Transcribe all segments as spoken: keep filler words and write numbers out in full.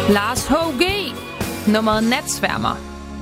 Lars H G, nummeret Natsværmer.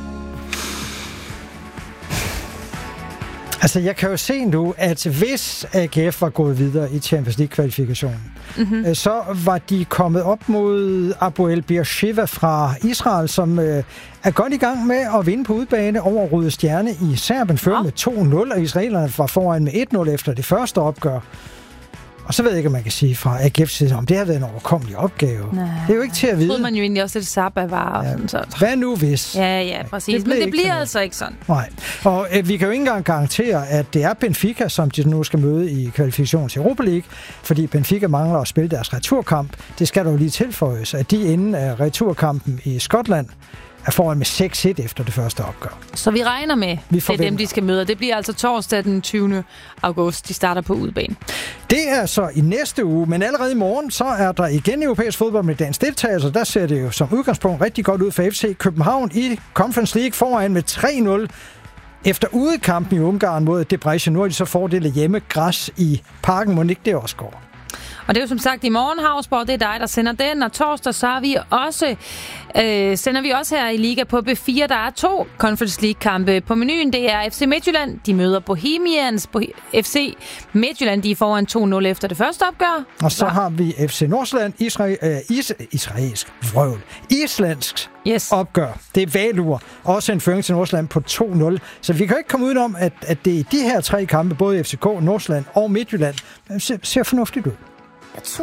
Altså, jeg kan jo se nu, at hvis A G F var gået videre i Champions League-kvalifikationen, mm-hmm. så var de kommet op mod Hapoel Beersheva fra Israel, som øh, er godt i gang med at vinde på udebane over Røde Stjerne i Serbien, før ja. med to nul, og israelerne var foran med et nul efter det første opgør. Og så ved jeg ikke, om man kan sige fra A G F's side, om det har været en overkommelig opgave. Nej. Det er jo ikke til at vide. Det man jo egentlig også lidt Sabba var. Og ja, sådan, så. Hvad nu hvis? Ja, ja, præcis. Det Men det bliver altså ikke sådan. Nej. Og øh, vi kan jo ikke engang garantere, at det er Benfica, som de nu skal møde i kvalifikationen til Europa League, fordi Benfica mangler at spille deres returkamp. Det skal dog lige tilføjes, at de inden af returkampen i Skotland er foran med seks et efter det første opgør. Så vi regner med, vi det er dem, de skal møde. Det bliver altså torsdag den tyvende august. De starter på udebane. Det er så i næste uge, men allerede i morgen, så er der igen europæisk fodbold med dagens deltagelse. Der ser det jo som udgangspunkt rigtig godt ud for F C København i Conference League foran med tre nul. Efter udekampen i Ungarn mod Debrecen. Nu er de så fordelt hjemme græs i Parken. Må ikke det også går? Og det er jo som sagt i morgen, Havsborg, det er dig, der sender den. Og torsdag, så er vi også, øh, sender vi også her i Liga på B fire. Der er to Conference League-kampe på menuen. Det er F C Midtjylland, de møder Bohemians. F C Midtjylland, de er foran to nul efter det første opgør. Og så ja. har vi F C Nordsjælland, Israel, øh, is, israelsk, vrøvl, islandsk yes. opgør. Det er Valur, også en føring til Nordsjælland på to nul. Så vi kan ikke komme ud om, at, at det er de her tre kampe, både F C K, Nordsjælland og Midtjylland, ser, ser fornuftigt ud.